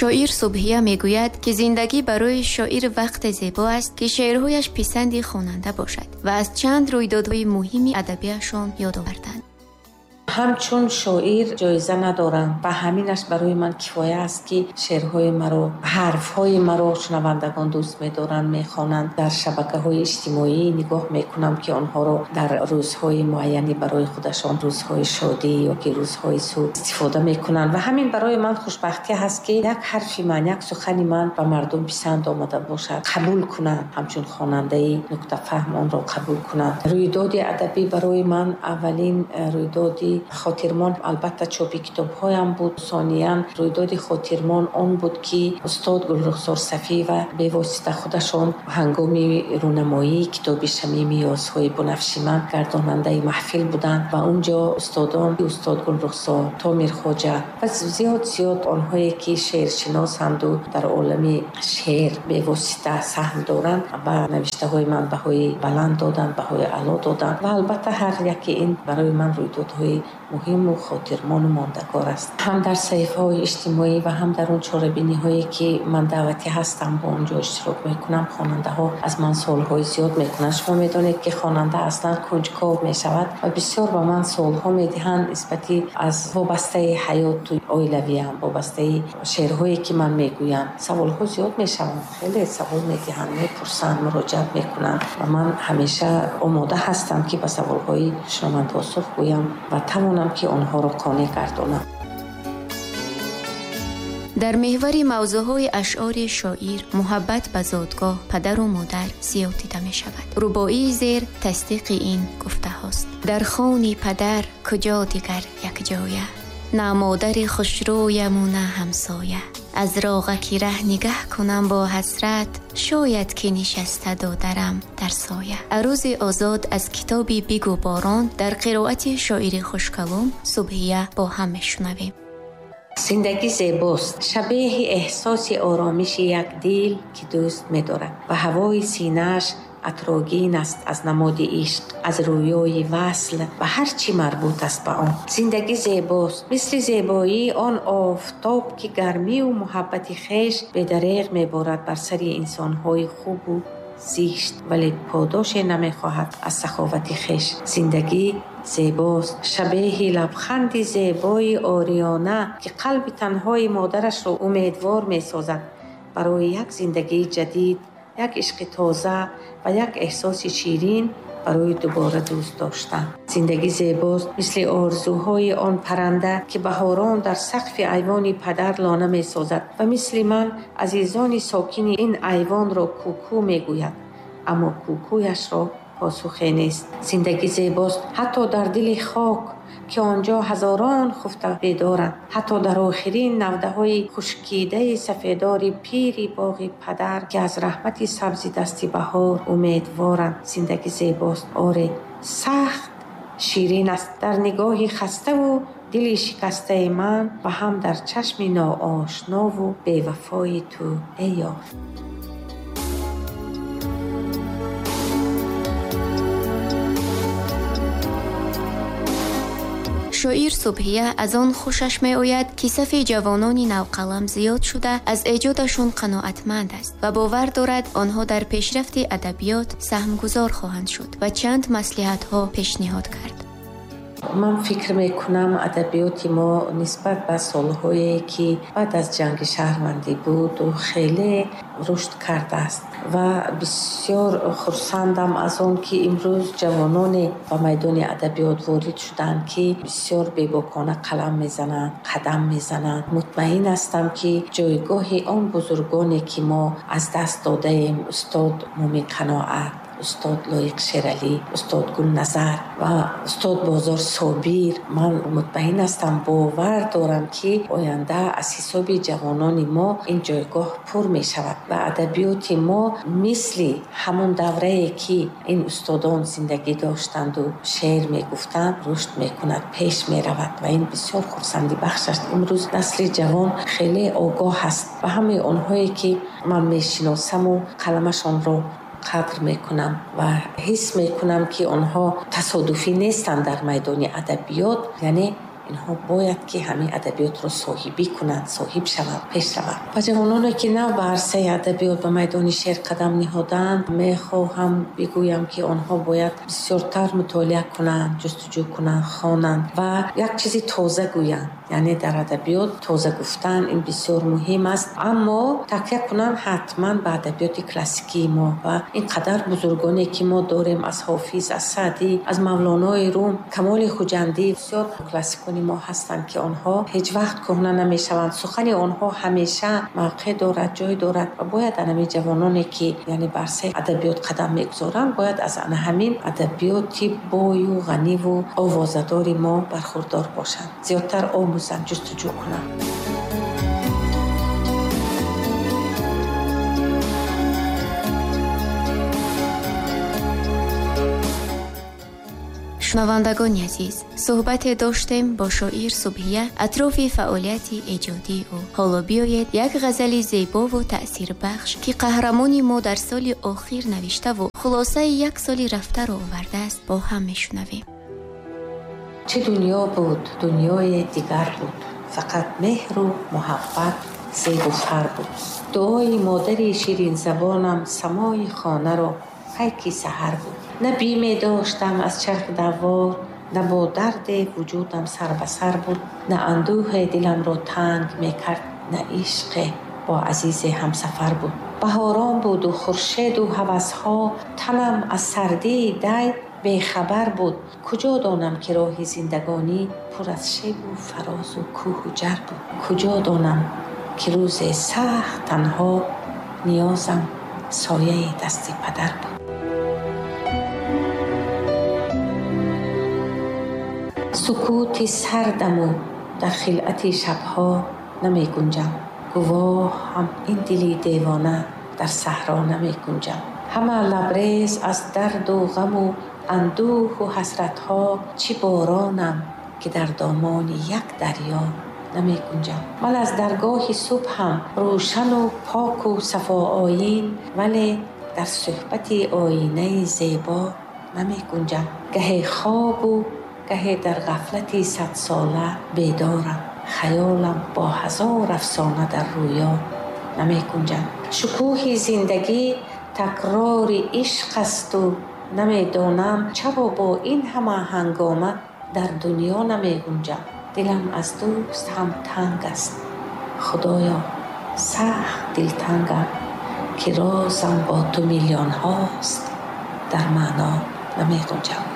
شاعر صبحیه میگوید که زندگی برای شاعر وقت زیبا است که شعرهایش پسند خواننده باشد و از چند رویدادهای مهم ادبیاتشان یاد آوردند. همچون شاعر جایزه ندارم و همینش برای من کفایه است که شعرهای مرا، حرفهای مرا شنوندگان دوست می‌دارند، می‌خوانند. در شبکه‌های اجتماعی نگاه می‌کنم که آنها را در روزهای معینی برای خودشان، روزهای شادی یا که روزهای سوگ استفاده می‌کنند و همین برای من خوشبختی هست که یک حرف من، یک سخن من به مردم پسند آمده باشد، قبول کنند، همچون خواننده نکته فهم آن را قبول کنند. رویداد ادبی برای من اولین رویدادی خاطرمان البته چاپی کتاب‌هایم بود. ثانیاً رویداد خاطرمان آن بود که استاد گلرخسار صفی و به واسطه خودشان هنگام رونمایی کتاب شمیم یاس‌های بنفش من گرداننده محفل بودند و اونجا استادان، استاد گلرخسار، تامر خواجه و زیاد آنهایی که شعرشناسند و در عالم شعر به واسطه سهم دارند و نوشته‌های من بهای بلند دادند، بهای اعلی دادند و البته هر یکی این برای من رویدادهای مهم و خاطرمان و ماندگار است. هم در صحیفه‌های اجتماعی و هم در اون چاره‌بینی‌هایی که من دعوتی هستم با اونجا اشتراک میکنم. خواننده‌ها از من سوال‌های زیاد میکنند. شما میدونید که خواننده اصلا کنجکاو میشود و بسیار به من سوال‌ها میدهند نسبتی از وابسته حیات و اولیویه، وابسته شعرهایی که من میگویم. سوال‌ها زیاد میشوند، خیلی سوال میدهند، میپرسند، مراجعه میکنند و من همیشه آماده هستم که به سوال‌های شما پاسخ گویم و توانم که آنها را قانع گردانم. در محور موضوعهای اشعار شاعر محبت به زادگاه، پدر و مادر زیاد دیده می شود. رباعی زیر تصدیق این گفته هاست: در خانه پدر کجا دیگر یک جایه، نه مادر خوشرویم و نه همسایه. از راغکی ره نگه کنم با حسرت، شاید که نشسته دادرم در سایه. عروض آزاد از کتابی بگو باران در قرائت شاعر خوشکلام صبحیه با هم میشنویم. زندگی زیباست، شبیه احساس آرامش یک دل که دوست می‌دارد و هوای سینه‌اش عطرآگین است از نماد عشق، از رویای وصل و هر چی مربوط است به آن. زندگی زیباست، مثل زیبایی آن آفتاب که گرمی و محبت خویش به دریغ می‌بارد بر سر انسان‌های خوب و زیشت، ولی پاداش نمی‌خواهد از سخاوت خویش. زندگی زیباست، شبیه لبخند زیبای آریانه که قلب تنهای مادرش را امیدوار می‌سازد برای یک زندگی جدید، یک عشق تازه و یک احساس شیرین برای دوباره دوست داشتن. زندگی زیباست، مثل آرزوهای آن پرنده که بهاران در سقف ایوان پدر لانه می‌سازد و مثل من عزیزان ساکن این ایوان را کوکو می‌گوید، اما کوکویش را پاسخی نیست. زندگی زیباست حتی در دل خاک که آنجا هزاران خفته بیدارند، حتی در آخرین نوده‌های خشکیده سفیدار پیری باغ پدر که از رحمت سبزی دستی بهار امیدوارند. زندگی زیباست، آره سخت شیرین است در نگاه خسته و دل شکسته من و هم در چشم ناآشنا و بی‌وفای تو ای یار. شاعر صبحیه از آن خوشش می آید که صف جوانان نوقلم زیاد شده از ایجادشون قناعتمند است و باور دارد آنها در پیشرفت ادبیات سهمگذار خواهند شد و چند مصلحت‌ها پیشنهاد کرد. من فکر میکنم ادبیات ما نسبت به سالهایی که بعد از جنگ شهروندی بود و خیلی رشد کرده است و بسیار خرسندم از آن که امروز جوانان به میدان ادبیات وارد شدند که بسیار بی‌باکانه قلم میزنند، قدم میزنند. مطمئن هستم که جایگاه آن بزرگانی که ما از دست داده ایم، استاد مومن قناعت، استاد لایق شیرعلی، استاد گل نظر و استاد بازار صابر، من مطمئن هستم، باور دارم که آینده از حساب جوانان ما این جایگاه پر می شود و ادبیات ما مثل همون دوره‌ای که این استادان زندگی داشتند و شعر می گفتند رشد می کند، پیش می رود و این بسیار خرسندی بخش است. امروز نسل جوان خیلی آگاه است و همه آنهایی که من می شناسم و قلمشان را قدر میکنم و حس میکنم که آنها تصادفی نیستند در میدان ادبیات، یعنی اینها باید که همین ادبیات رو صاحبی کنند، صاحب شوند، پیش روند. و جوانانی که نه بر عرصه ادبیات به میدان شعر قدم نهادند، میخواهم بگویم که آنها باید بسیارتر مطالعه کنند، جستجو کنند، خوانند و یک چیزی تازه گویند. یعنی در ادبیات تازه گفتن این بسیار مهم است، اما تکیه کنند حتما به ادبیات کلاسیکی ما و این قدر بزرگانی که ما داریم، از حافظ، از سعدی، از مولانای روم، کمال خوجندی، بسیار کلاسیکان ما هستند که آنها هیچ وقت کهنه نمیشوند. سخن آنها همیشه موقع دارد، جای دارد و باید همین جوانانی که یعنی بر سر ادبیات قدم میگذارند باید از همین ادبیات بای و غنی و آوازدار ما برخوردار باشند، زیادتر آموزند، جستجو کنند. شنوندگان عزیز، صحبت داشتیم با شاعر صبحیه اطراف فعالیت ایجادی او. حالا بیایید یک غزل زیبا و تأثیر بخش که قهرمانی ما در سال آخر نوشته و خلاصه یک سال رفته رو آورده است با هم میشنویم. چه دنیا بود، دنیای دیگر بود، فقط مهر و محبت زیب و فر بود. دعای مادری شیرین زبانم سمای خانه رو پیکی سحر بود. نه بیمی داشتم از چرخ دوار، نه با درد وجودم سر به سر بود. نه اندوه دلم رو تنگ میکرد، نه عشق با عزیز همسفر بود. بهاران بود و خورشید و هوسها، تنم از سردی دی بیخبر بود. کجا دانم که راه زندگانی پر از شیب و فراز و کوه و جر بود. کجا دانم که روز سخت تنها نیازم سایه دست پدر بود. سکوت سردم و در خلعت شبها نمی گنجم. گواه هم این دلی دیوانه در صحرا نمی گنجم. همه لبریز از درد و غم و اندوه و حسرتها، چی بارانم که در دامان یک دریا نمی گنجم. من از درگاه صبح هم روشن و پاک و صفا آیین، ولی در صحبت آینه زیبا نمی گنجم. گه خواب و گه در غفلتی 100 ساله بیدارم. خیالم با هزار افسانه در رویا نمی گنجم. شکوه زندگی تکرار عشق است و نمی دانم چرا با این همه هنگامه در دنیا نمی گنجم. دلم از دوست هم تنگ است، خدایا سخت دلتنگم که رازم با تو میلیون هاست، در معنا نمی گنجم.